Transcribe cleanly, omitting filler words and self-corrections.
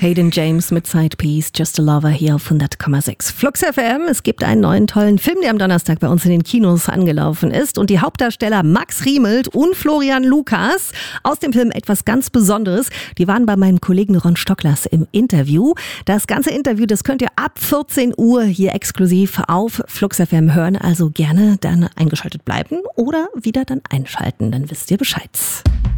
Hayden James mit Side Piece, Just a Lover hier auf 100,6. Flux FM, es gibt einen neuen tollen Film, der am Donnerstag bei uns in den Kinos angelaufen ist. Und die Hauptdarsteller Max Riemelt und Florian Lukas aus dem Film etwas ganz Besonderes. Die waren bei meinem Kollegen Ron Stocklers im Interview. Das ganze Interview, das könnt ihr ab 14 Uhr hier exklusiv auf Flux FM hören. Also gerne dann eingeschaltet bleiben oder wieder dann einschalten, dann wisst ihr Bescheid.